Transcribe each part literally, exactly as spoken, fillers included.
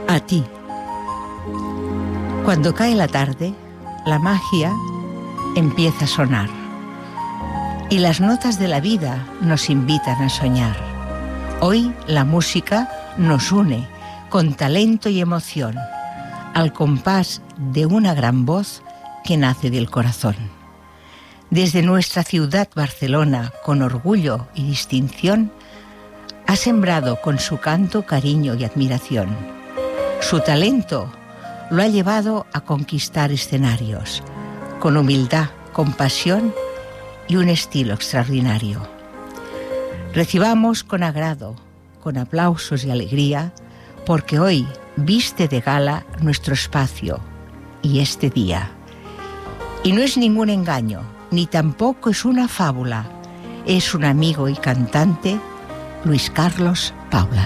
A ti. Cuando cae la tarde, la magia empieza a sonar y las notas de la vida nos invitan a soñar. Hoy la música nos une con talento y emoción al compás de una gran voz que nace del corazón. Desde nuestra ciudad Barcelona, con orgullo y distinción, ha sembrado con su canto cariño y admiración. Su talento lo ha llevado a conquistar escenarios, con humildad, compasión y un estilo extraordinario. Recibamos con agrado, con aplausos y alegría, porque hoy viste de gala nuestro espacio y este día. Y no es ningún engaño, ni tampoco es una fábula, es un amigo y cantante, Luis Carlos Paula.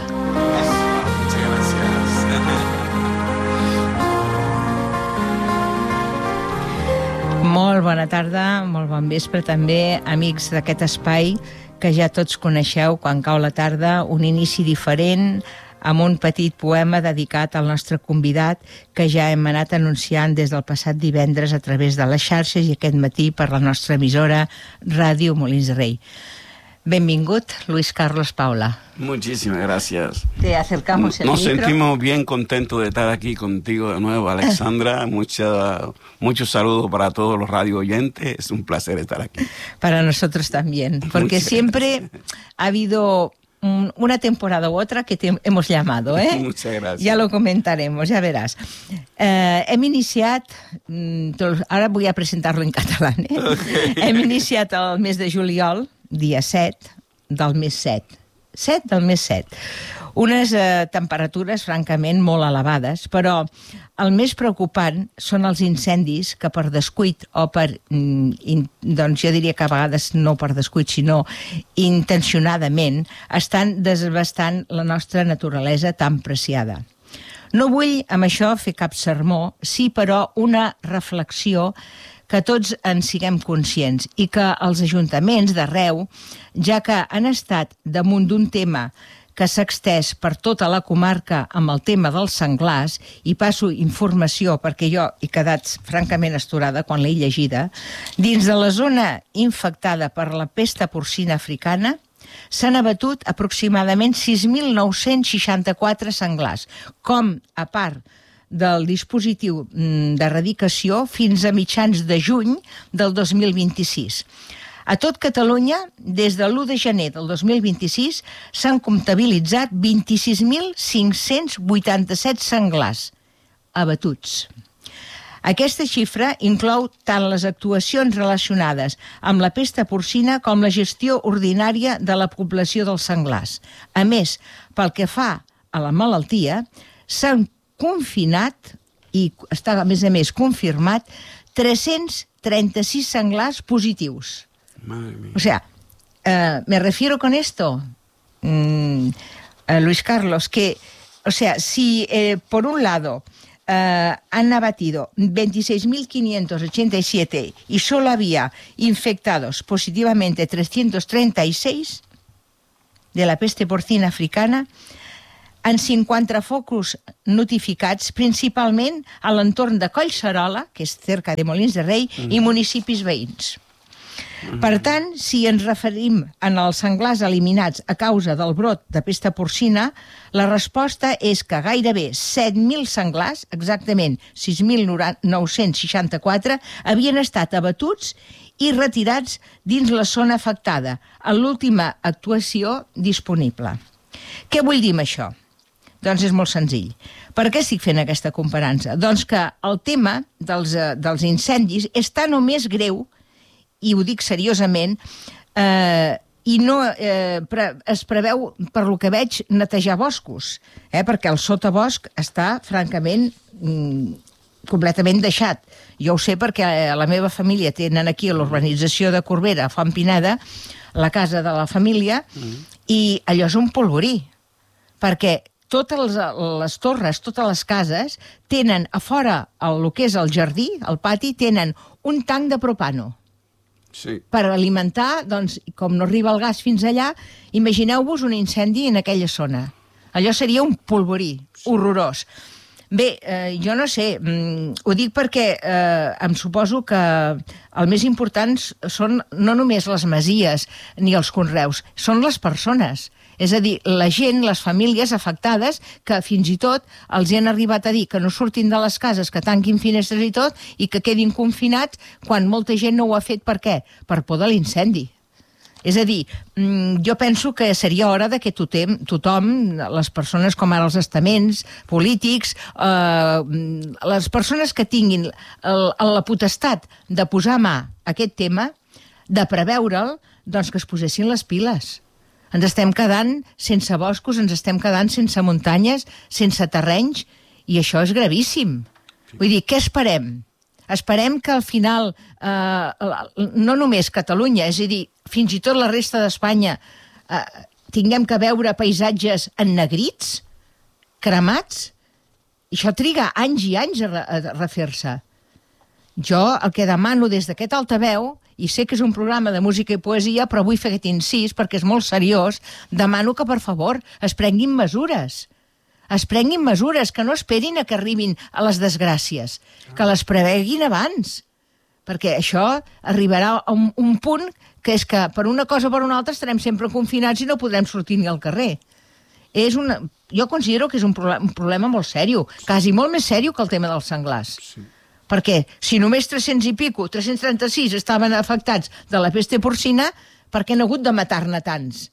Molt bona tarda, molt bon vespre també, amics d'aquest espai que ja tots coneixeu quan cau la tarda, un inici diferent amb un petit poema dedicat al nostre convidat que ja hem anat anunciant des del passat divendres a través de les xarxes i aquest matí per la nostra emissora Ràdio Molins de Rei. Bienvenido, Luis Carlos Paula. Muchísimas gracias. Te acercamos el Nos micro. sentimos bien contentos de estar aquí contigo de nuevo, Alexandra. Mucha, muchos saludos para todos los radio oyentes. Es un placer estar aquí. Para nosotros también, porque Muchas siempre gracias. Ha habido un, una temporada u otra que te hemos llamado, ¿eh? Muchas gracias. Ya lo comentaremos, ya verás. Eh, hem iniciat, ara voy a presentarlo en catalán, eh? Okay. Hem iniciat el mes de juliol, dia set del mes set. set del mes set. Unes eh, temperatures francament molt elevades, però el més preocupant són els incendis que per descuit o per, in, doncs jo diria que a vegades no per descuit, sinó intencionadament, estan desbastant la nostra naturalesa tan preciada. No vull amb això fer cap sermó, sí però una reflexió que tots en siguem conscients i que els ajuntaments d'arreu, ja que han estat damunt d'un tema que s'ha extès per tota la comarca amb el tema dels senglars, i passo informació perquè jo he quedat francament astorada quan l'he llegida, dins de la zona infectada per la pesta porcina africana s'han abatut aproximadament sis mil nou-cents seixanta-quatre senglars, com a part del dispositiu d'erradicació fins a mitjans de juny del dos mil vint-i-sis. A tot Catalunya, des de l'u de gener del dos mil vint-i-sis, s'han comptabilitzat vint-i-sis mil cinc-cents vuitanta-set senglars abatuts. Aquesta xifra inclou tant les actuacions relacionades amb la pesta porcina com la gestió ordinària de la població dels senglars. A més, pel que fa a la malaltia, s'han confinat, i està a més a més confirmat, tres-cents trenta-sis senglars positius. O sea, eh, me refiero con esto, mm, eh, Luis Carlos, que, o sea, si eh, por un lado eh, han abatido veintiséis mil quinientos ochenta y siete y solo había infectados positivamente trescientos treinta y seis de la peste porcina africana, en cinquanta focus notificats principalment a l'entorn de Collserola, que és cerca de Molins de Rei, mm. i municipis veïns. Mm. Per tant, si ens referim en els senglars eliminats a causa del brot de pesta porcina, la resposta és que gairebé set mil senglars, exactament sis mil nou-cents seixanta-quatre, havien estat abatuts i retirats dins la zona afectada, en l'última actuació disponible. Què vull dir amb això? Doncs és molt senzill. Per què estic fent aquesta comparança? Doncs que el tema dels, eh, dels incendis és tan o més greu, i ho dic seriosament, eh, i no eh, pre es preveu, per lo que veig, netejar boscos, eh, perquè el sotabosc està, francament, mm, completament deixat. Jo ho sé perquè la meva família tenen aquí a l'urbanització de Corbera, a Font Pineda, la casa de la família, mm. i allò és un polvorí, perquè totes les, les torres, totes les cases, tenen a fora el, el que és el jardí, el pati, tenen un tanc de propano. Sí. Per alimentar, doncs, com no arriba el gas fins allà, imagineu-vos un incendi en aquella zona. Allò seria un polvorí horrorós. Bé, eh, jo no sé, mm, ho dic perquè eh, em suposo que el més important són no només les masies ni els conreus, són les persones. És a dir, la gent, les famílies afectades, que fins i tot els hi han arribat a dir que no surtin de les cases, que tanquin finestres i tot, i que quedin confinats, quan molta gent no ho ha fet. Per què? Per por de l'incendi. És a dir, jo penso que seria hora de que tothom, tothom les persones com ara els estaments polítics, eh, les persones que tinguin el, la potestat de posar mà a aquest tema, de preveure'l, doncs que es posessin les piles. Ens estem quedant sense boscos, ens estem quedant sense muntanyes, sense terrenys, i això és gravíssim. Vull dir, què esperem? Esperem que al final, eh, no només Catalunya, és a dir, fins i tot la resta d'Espanya, eh, tinguem que veure paisatges ennegrits, cremats, i això triga anys i anys a, a refer-se. Jo el que demano des d'aquest altaveu, i sé que és un programa de música i poesia, però vull fer aquest incís perquè és molt seriós, demano que, per favor, es prenguin mesures. Es prenguin mesures, que no esperin a que arribin a les desgràcies, que les preveguin abans, perquè això arribarà a un, un punt que és que per una cosa o per una altra estarem sempre confinats i no podrem sortir ni al carrer. És una, jo considero que és un problema, un problema molt sèrio, quasi molt més sèrio que el tema dels senglars. Sí. Perquè si només tres-cents i pico, tres-cents trenta-sis estaven afectats de la peste porcina, per què han hagut de matar-ne tants?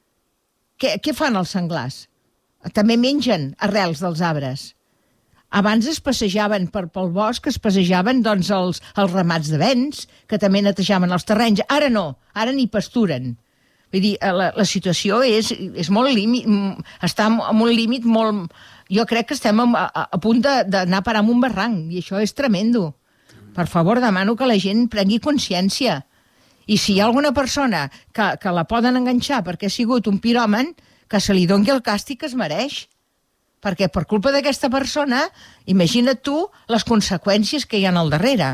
Què, què fan els senglars? També mengen arrels dels arbres. Abans es passejaven per, pel bosc, es passejaven doncs, els, els ramats de bens, que també netejaven els terrenys. Ara no, ara ni pasturen. Vull dir, la, la situació és, és molt límit, està en un límit molt... Jo crec que estem a, a, a punt d'anar a parar amb un barranc, i això és tremendo. Per favor, demano que la gent prengui consciència. I si hi ha alguna persona que, que la poden enganxar perquè ha sigut un piròman, que se li doni el càstig que es mereix. Perquè per culpa d'aquesta persona, imagina't tu les conseqüències que hi ha al darrere.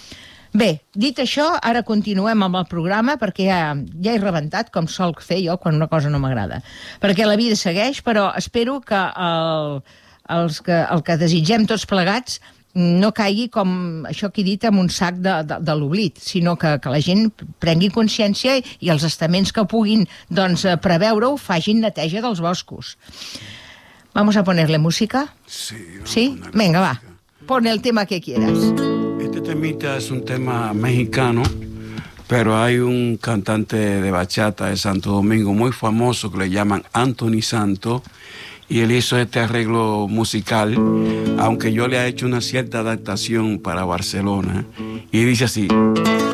Bé, dit això, ara continuem amb el programa, perquè ja, ja he rebentat, com sol fer jo quan una cosa no m'agrada. Perquè la vida segueix, però espero que el, els que, el que desitgem tots plegats no caigui, com això que he dit, en un sac de, de, de l'oblit, sinó que, que la gent prengui consciència i els estaments que puguin doncs, preveure-ho facin neteja dels boscos. Vamos a ponerle música? Sí. ¿Sí? Venga, va. Pon el tema que quieras. Este temita es un tema mexicano, pero hay un cantante de bachata de Santo Domingo muy famoso que le llaman Anthony Santos, y él hizo este arreglo musical, aunque yo le he hecho una cierta adaptación para Barcelona, y dice así: